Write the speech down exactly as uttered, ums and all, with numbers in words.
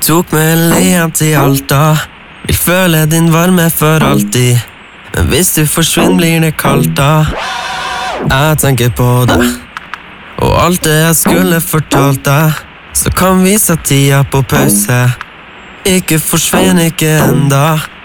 tok med hjem til Alta. Vil føle din varme for alltid. Men hvis du forsvinner blir det kaldt da. Jeg tenker på deg og alt det jeg skulle fortalt deg. Så kan vi sette tida på pause. Ikke forsvinn ikke enda.